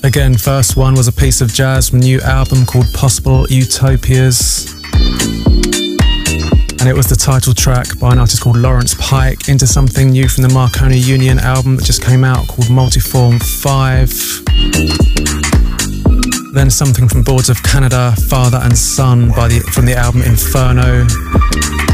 Again, first one was a piece of jazz from a new album called Possible Utopias. And it was the title track by an artist called Lawrence Pike into something new from the Marconi Union album that just came out called Multiform 5. Then something from Boards of Canada, Father and Son from the album Inferno.